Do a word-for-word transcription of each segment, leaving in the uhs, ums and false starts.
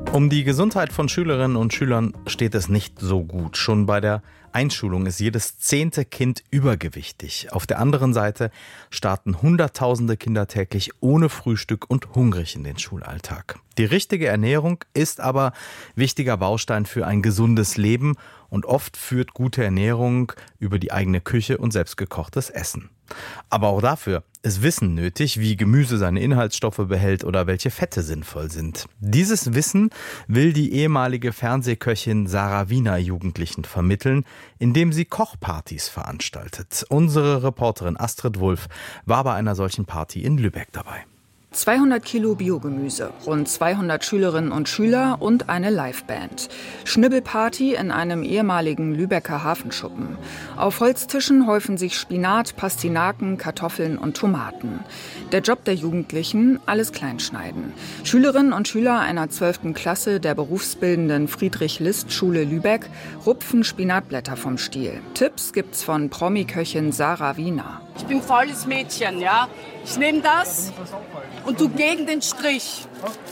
Um die Gesundheit von Schülerinnen und Schülern steht es nicht so gut. Schon bei der Einschulung ist jedes zehnte Kind übergewichtig. Auf der anderen Seite starten Hunderttausende Kinder täglich ohne Frühstück und hungrig in den Schulalltag. Die richtige Ernährung ist aber wichtiger Baustein für ein gesundes Leben und oft führt gute Ernährung über die eigene Küche und selbstgekochtes Essen. Aber auch dafür ist Wissen nötig, wie Gemüse seine Inhaltsstoffe behält oder welche Fette sinnvoll sind. Dieses Wissen will die ehemalige Fernsehköchin Sarah Wiener Jugendlichen vermitteln, indem sie Kochpartys veranstaltet. Unsere Reporterin Astrid Wulff war bei einer solchen Party in Lübeck dabei. zweihundert Kilo Biogemüse, rund zweihundert Schülerinnen und Schüler und eine Liveband. Schnibbelparty in einem ehemaligen Lübecker Hafenschuppen. Auf Holztischen häufen sich Spinat, Pastinaken, Kartoffeln und Tomaten. Der Job der Jugendlichen, alles kleinschneiden. Schülerinnen und Schüler einer zwölften Klasse der berufsbildenden Friedrich-List-Schule Lübeck rupfen Spinatblätter vom Stiel. Tipps gibt's von Promi-Köchin Sarah Wiener. Ich bin volles Mädchen, ja. Ich nehme das und du gegen den Strich.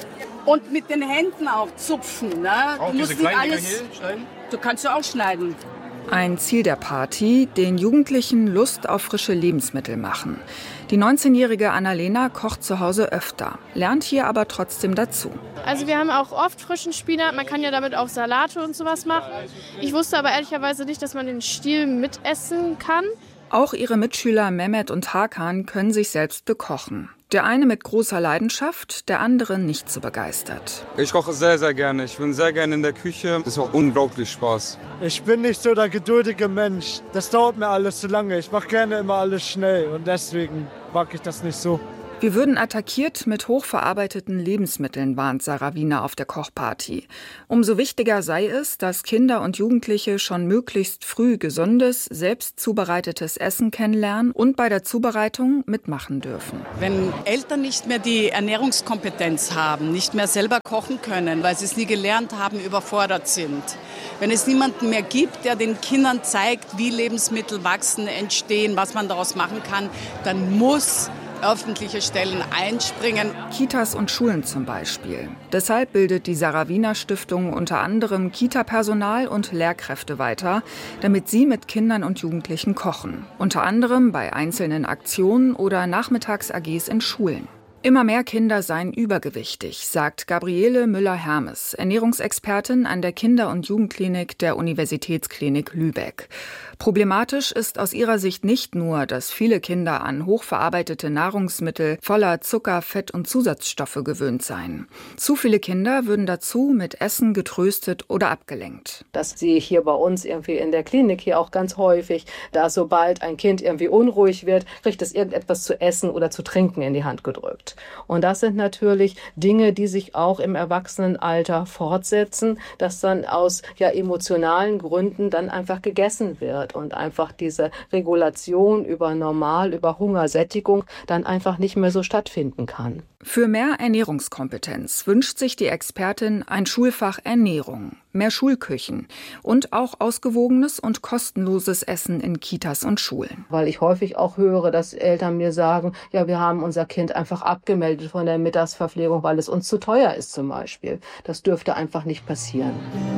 Und mit den Händen auch zupfen. Ne? Auch du diese musst nicht kleinen alles. Dinger hier schneiden? Du kannst ja auch schneiden. Ein Ziel der Party, den Jugendlichen Lust auf frische Lebensmittel machen. Die neunzehnjährige Annalena kocht zu Hause öfter, lernt hier aber trotzdem dazu. Also wir haben auch oft frischen Spinat, man kann ja damit auch Salate und sowas machen. Ich wusste aber ehrlicherweise nicht, dass man den Stiel mitessen kann. Auch ihre Mitschüler Mehmet und Hakan können sich selbst bekochen. Der eine mit großer Leidenschaft, der andere nicht so begeistert. Ich koche sehr, sehr gerne. Ich bin sehr gerne in der Küche. Das macht unglaublich Spaß. Ich bin nicht so der geduldige Mensch. Das dauert mir alles zu lange. Ich mache gerne immer alles schnell und deswegen mag ich das nicht so. Wir würden attackiert mit hochverarbeiteten Lebensmitteln, warnt Sarah Wiener auf der Kochparty. Umso wichtiger sei es, dass Kinder und Jugendliche schon möglichst früh gesundes, selbst zubereitetes Essen kennenlernen und bei der Zubereitung mitmachen dürfen. Wenn Eltern nicht mehr die Ernährungskompetenz haben, nicht mehr selber kochen können, weil sie es nie gelernt haben, überfordert sind. Wenn es niemanden mehr gibt, der den Kindern zeigt, wie Lebensmittel wachsen, entstehen, was man daraus machen kann, dann muss öffentliche Stellen einspringen. Kitas und Schulen zum Beispiel. Deshalb bildet die Sarah Wiener Stiftung unter anderem Kita-Personal und Lehrkräfte weiter, damit sie mit Kindern und Jugendlichen kochen. Unter anderem bei einzelnen Aktionen oder Nachmittags-A Gs in Schulen. Immer mehr Kinder seien übergewichtig, sagt Gabriele Müller-Hermes, Ernährungsexpertin an der Kinder- und Jugendklinik der Universitätsklinik Lübeck. Problematisch ist aus ihrer Sicht nicht nur, dass viele Kinder an hochverarbeitete Nahrungsmittel voller Zucker, Fett und Zusatzstoffe gewöhnt seien. Zu viele Kinder würden dazu mit Essen getröstet oder abgelenkt. Das sehe ich hier bei uns irgendwie in der Klinik hier auch ganz häufig, dass sobald ein Kind irgendwie unruhig wird, kriegt es irgendetwas zu essen oder zu trinken in die Hand gedrückt. Und das sind natürlich Dinge, die sich auch im Erwachsenenalter fortsetzen, dass dann aus ja, emotionalen Gründen dann einfach gegessen wird und einfach diese Regulation über Normal, über Hungersättigung dann einfach nicht mehr so stattfinden kann. Für mehr Ernährungskompetenz wünscht sich die Expertin ein Schulfach Ernährung, mehr Schulküchen und auch ausgewogenes und kostenloses Essen in Kitas und Schulen. Weil ich häufig auch höre, dass Eltern mir sagen, ja, wir haben unser Kind einfach abgemeldet von der Mittagsverpflegung, weil es uns zu teuer ist zum Beispiel. Das dürfte einfach nicht passieren.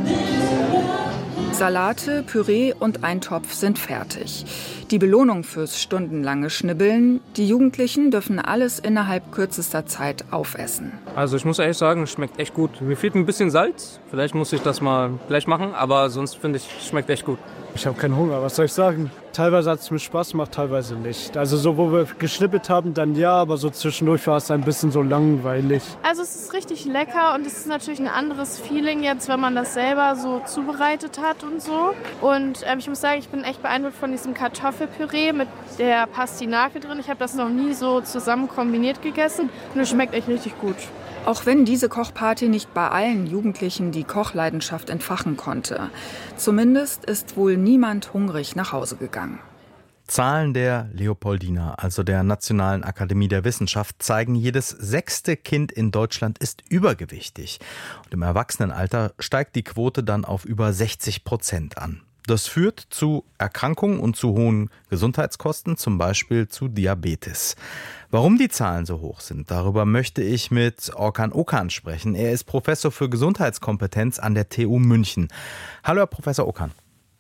Salate, Püree und Eintopf sind fertig. Die Belohnung fürs stundenlange Schnibbeln, die Jugendlichen dürfen alles innerhalb kürzester Zeit aufessen. Also ich muss ehrlich sagen, es schmeckt echt gut. Mir fehlt ein bisschen Salz, vielleicht muss ich das mal gleich machen, aber sonst finde ich, es schmeckt echt gut. Ich habe keinen Hunger, was soll ich sagen? Teilweise hat es mir Spaß gemacht, teilweise nicht. Also so, wo wir geschnippelt haben, dann ja, aber so zwischendurch war es ein bisschen so langweilig. Also es ist richtig lecker und es ist natürlich ein anderes Feeling jetzt, wenn man das selber so zubereitet hat und so. Und ähm, ich muss sagen, ich bin echt beeindruckt von diesem Kartoffelpüree mit der Pastinake drin. Ich habe das noch nie so zusammen kombiniert gegessen und es schmeckt echt richtig gut. Auch wenn diese Kochparty nicht bei allen Jugendlichen die Kochleidenschaft entfachen konnte. Zumindest ist wohl niemand hungrig nach Hause gegangen. Zahlen der Leopoldina, also der Nationalen Akademie der Wissenschaft, zeigen, jedes sechste Kind in Deutschland ist übergewichtig. Und im Erwachsenenalter steigt die Quote dann auf über sechzig Prozent an. Das führt zu Erkrankungen und zu hohen Gesundheitskosten, zum Beispiel zu Diabetes. Warum die Zahlen so hoch sind, darüber möchte ich mit Orkan Okan sprechen. Er ist Professor für Gesundheitskompetenz an der T U München. Hallo, Herr Professor Okan.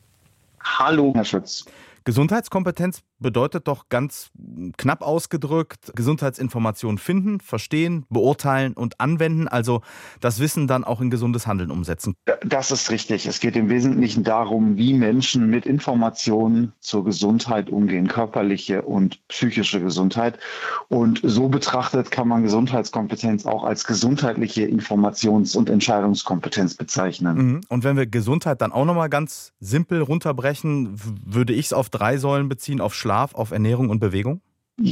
Hallo, Herr Schütz. Gesundheitskompetenz bedeutet doch ganz knapp ausgedrückt, Gesundheitsinformationen finden, verstehen, beurteilen und anwenden, also das Wissen dann auch in gesundes Handeln umsetzen. Das ist richtig. Es geht im Wesentlichen darum, wie Menschen mit Informationen zur Gesundheit umgehen, körperliche und psychische Gesundheit. Und so betrachtet kann man Gesundheitskompetenz auch als gesundheitliche Informations- und Entscheidungskompetenz bezeichnen. Und wenn wir Gesundheit dann auch nochmal ganz simpel runterbrechen, würde ich es auf drei Säulen beziehen, auf Schlaf, auf Ernährung und Bewegung?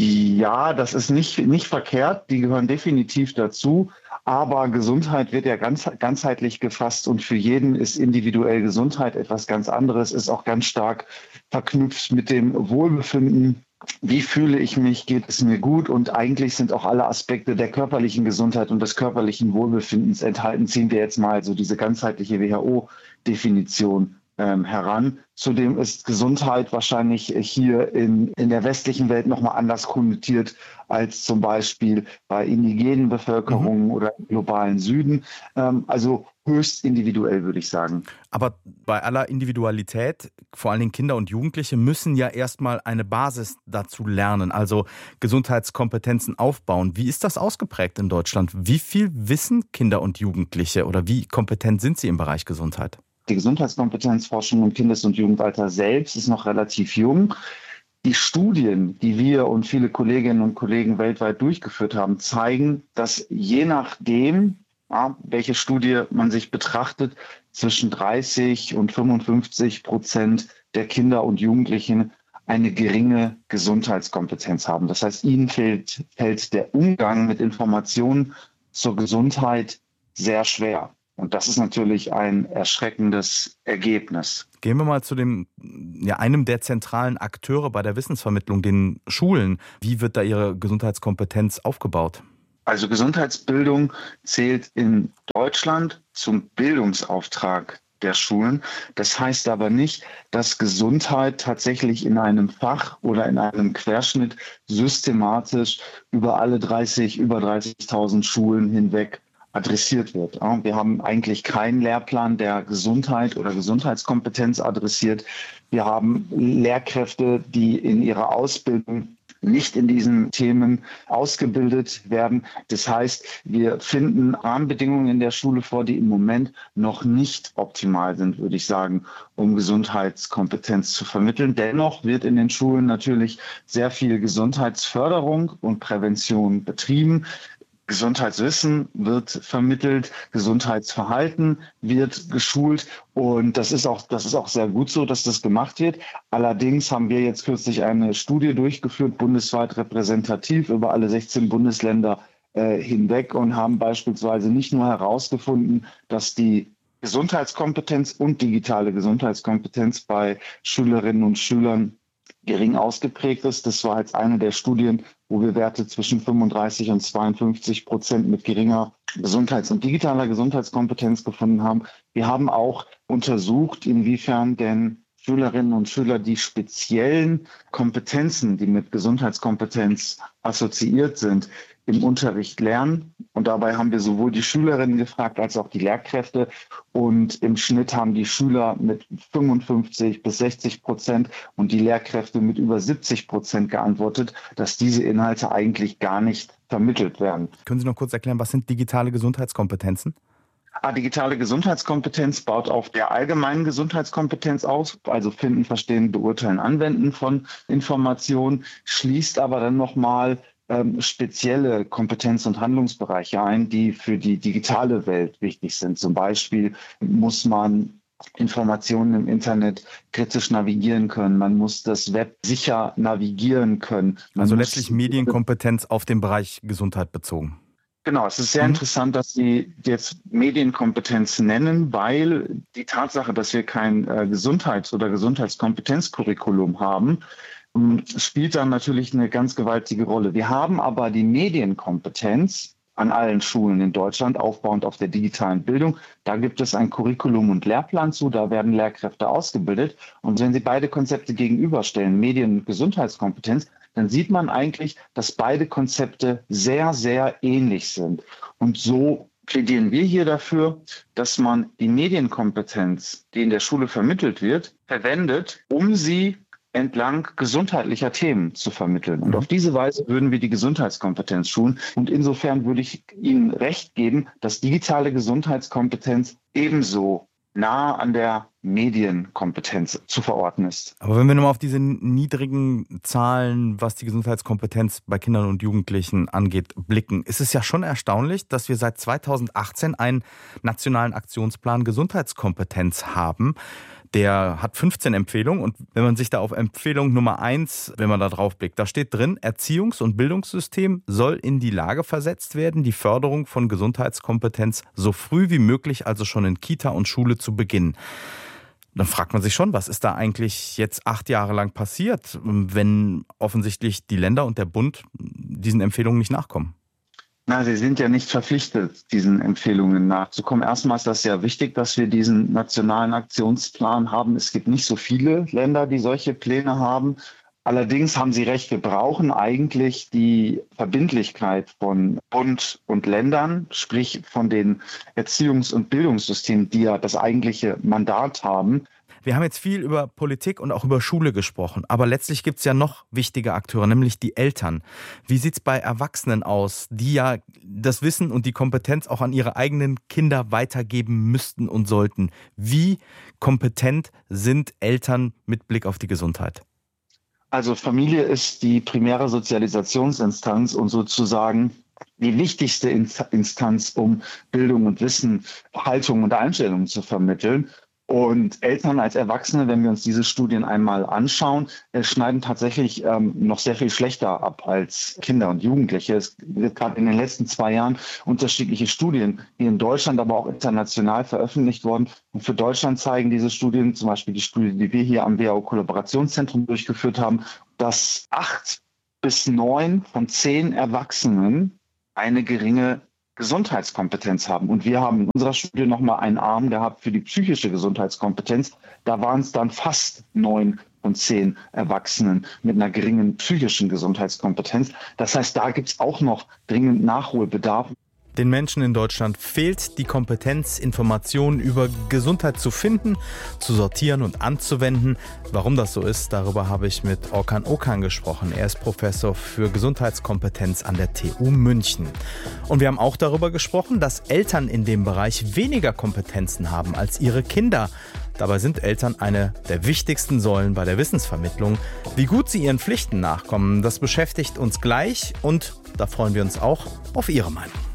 Ja, das ist nicht, nicht verkehrt. Die gehören definitiv dazu. Aber Gesundheit wird ja ganz, ganzheitlich gefasst und für jeden ist individuell Gesundheit etwas ganz anderes, ist auch ganz stark verknüpft mit dem Wohlbefinden. Wie fühle ich mich? Geht es mir gut? Und eigentlich sind auch alle Aspekte der körperlichen Gesundheit und des körperlichen Wohlbefindens enthalten. Ziehen wir jetzt mal so diese ganzheitliche W H O-Definition ähm, heran. Zudem ist Gesundheit wahrscheinlich hier in, in der westlichen Welt nochmal anders konnotiert als zum Beispiel bei indigenen Bevölkerungen mhm. oder im globalen Süden. Ähm, also höchst individuell, würde ich sagen. Aber bei aller Individualität, vor allen Dingen Kinder und Jugendliche, müssen ja erstmal eine Basis dazu lernen, also Gesundheitskompetenzen aufbauen. Wie ist das ausgeprägt in Deutschland? Wie viel wissen Kinder und Jugendliche oder wie kompetent sind sie im Bereich Gesundheit? Die Gesundheitskompetenzforschung im Kindes- und Jugendalter selbst ist noch relativ jung. Die Studien, die wir und viele Kolleginnen und Kollegen weltweit durchgeführt haben, zeigen, dass je nachdem, ja, welche Studie man sich betrachtet, zwischen dreißig und fünfundfünfzig Prozent der Kinder und Jugendlichen eine geringe Gesundheitskompetenz haben. Das heißt, ihnen fällt, fällt der Umgang mit Informationen zur Gesundheit sehr schwer. Und das ist natürlich ein erschreckendes Ergebnis. Gehen wir mal zu dem, ja, einem der zentralen Akteure bei der Wissensvermittlung, den Schulen. Wie wird da Ihre Gesundheitskompetenz aufgebaut? Also Gesundheitsbildung zählt in Deutschland zum Bildungsauftrag der Schulen. Das heißt aber nicht, dass Gesundheit tatsächlich in einem Fach oder in einem Querschnitt systematisch über alle dreißig, über dreißigtausend Schulen hinweg adressiert wird. Wir haben eigentlich keinen Lehrplan, der Gesundheit oder Gesundheitskompetenz adressiert. Wir haben Lehrkräfte, die in ihrer Ausbildung nicht in diesen Themen ausgebildet werden. Das heißt, wir finden Rahmenbedingungen in der Schule vor, die im Moment noch nicht optimal sind, würde ich sagen, um Gesundheitskompetenz zu vermitteln. Dennoch wird in den Schulen natürlich sehr viel Gesundheitsförderung und Prävention betrieben. Gesundheitswissen wird vermittelt, Gesundheitsverhalten wird geschult und das ist auch, das ist auch sehr gut so, dass das gemacht wird. Allerdings haben wir jetzt kürzlich eine Studie durchgeführt, bundesweit repräsentativ über alle sechzehn Bundesländer äh, hinweg und haben beispielsweise nicht nur herausgefunden, dass die Gesundheitskompetenz und digitale Gesundheitskompetenz bei Schülerinnen und Schülern gering ausgeprägt ist. Das war jetzt eine der Studien, wo wir Werte zwischen fünfunddreißig und zweiundfünfzig Prozent mit geringer Gesundheits- und digitaler Gesundheitskompetenz gefunden haben. Wir haben auch untersucht, inwiefern denn Schülerinnen und Schüler die speziellen Kompetenzen, die mit Gesundheitskompetenz assoziiert sind, im Unterricht lernen. Und dabei haben wir sowohl die Schülerinnen gefragt als auch die Lehrkräfte. Und im Schnitt haben die Schüler mit fünfundfünfzig bis sechzig Prozent und die Lehrkräfte mit über siebzig Prozent geantwortet, dass diese Inhalte eigentlich gar nicht vermittelt werden. Können Sie noch kurz erklären, was sind digitale Gesundheitskompetenzen? Ah, digitale Gesundheitskompetenz baut auf der allgemeinen Gesundheitskompetenz aus, also Finden, Verstehen, Beurteilen, Anwenden von Informationen, schließt aber dann nochmal ähm, spezielle Kompetenz- und Handlungsbereiche ein, die für die digitale Welt wichtig sind. Zum Beispiel muss man Informationen im Internet kritisch navigieren können. Man muss das Web sicher navigieren können. Man also muss letztlich Medienkompetenz auf den Bereich Gesundheit bezogen. Genau, es ist sehr mhm. interessant, dass Sie jetzt Medienkompetenz nennen, weil die Tatsache, dass wir kein äh, Gesundheits- oder Gesundheitskompetenzcurriculum haben, ähm, spielt dann natürlich eine ganz gewaltige Rolle. Wir haben aber die Medienkompetenz an allen Schulen in Deutschland, aufbauend auf der digitalen Bildung. Da gibt es ein Curriculum und Lehrplan zu, da werden Lehrkräfte ausgebildet. Und wenn Sie beide Konzepte gegenüberstellen, Medien- und Gesundheitskompetenz, dann sieht man eigentlich, dass beide Konzepte sehr, sehr ähnlich sind. Und so plädieren wir hier dafür, dass man die Medienkompetenz, die in der Schule vermittelt wird, verwendet, um sie entlang gesundheitlicher Themen zu vermitteln. Und auf diese Weise würden wir die Gesundheitskompetenz schulen. Und insofern würde ich Ihnen recht geben, dass digitale Gesundheitskompetenz ebenso nah an der Medienkompetenz zu verorten ist. Aber wenn wir nochmal auf diese niedrigen Zahlen, was die Gesundheitskompetenz bei Kindern und Jugendlichen angeht, blicken, ist es ja schon erstaunlich, dass wir seit zweitausendachtzehn einen nationalen Aktionsplan Gesundheitskompetenz haben. Der hat fünfzehn Empfehlungen und wenn man sich da auf Empfehlung Nummer eins, wenn man da drauf blickt, da steht drin, Erziehungs- und Bildungssystem soll in die Lage versetzt werden, die Förderung von Gesundheitskompetenz so früh wie möglich, also schon in Kita und Schule zu beginnen. Dann fragt man sich schon, was ist da eigentlich jetzt acht Jahre lang passiert, wenn offensichtlich die Länder und der Bund diesen Empfehlungen nicht nachkommen? Na, Sie sind ja nicht verpflichtet, diesen Empfehlungen nachzukommen. Erstmal ist das sehr wichtig, dass wir diesen nationalen Aktionsplan haben. Es gibt nicht so viele Länder, die solche Pläne haben. Allerdings haben Sie recht, wir brauchen eigentlich die Verbindlichkeit von Bund und Ländern, sprich von den Erziehungs- und Bildungssystemen, die ja das eigentliche Mandat haben. Wir haben jetzt viel über Politik und auch über Schule gesprochen, aber letztlich gibt es ja noch wichtige Akteure, nämlich die Eltern. Wie sieht es bei Erwachsenen aus, die ja das Wissen und die Kompetenz auch an ihre eigenen Kinder weitergeben müssten und sollten? Wie kompetent sind Eltern mit Blick auf die Gesundheit? Also Familie ist die primäre Sozialisationsinstanz und sozusagen die wichtigste Instanz, um Bildung und Wissen, Haltung und Einstellungen zu vermitteln. Und Eltern als Erwachsene, wenn wir uns diese Studien einmal anschauen, schneiden tatsächlich ähm, noch sehr viel schlechter ab als Kinder und Jugendliche. Es wird gerade in den letzten zwei Jahren unterschiedliche Studien hier in Deutschland, aber auch international veröffentlicht worden. Und für Deutschland zeigen diese Studien, zum Beispiel die Studie, die wir hier am W H O-Kollaborationszentrum durchgeführt haben, dass acht bis neun von zehn Erwachsenen eine geringe Gesundheitskompetenz haben. Und wir haben in unserer Studie nochmal einen Arm gehabt für die psychische Gesundheitskompetenz. Da waren es dann fast neun von zehn Erwachsenen mit einer geringen psychischen Gesundheitskompetenz. Das heißt, da gibt es auch noch dringend Nachholbedarf. Den Menschen in Deutschland fehlt die Kompetenz, Informationen über Gesundheit zu finden, zu sortieren und anzuwenden. Warum das so ist, darüber habe ich mit Orkan Okan gesprochen. Er ist Professor für Gesundheitskompetenz an der T U München. Und wir haben auch darüber gesprochen, dass Eltern in dem Bereich weniger Kompetenzen haben als ihre Kinder. Dabei sind Eltern eine der wichtigsten Säulen bei der Wissensvermittlung. Wie gut sie ihren Pflichten nachkommen, das beschäftigt uns gleich und da freuen wir uns auch auf Ihre Meinung.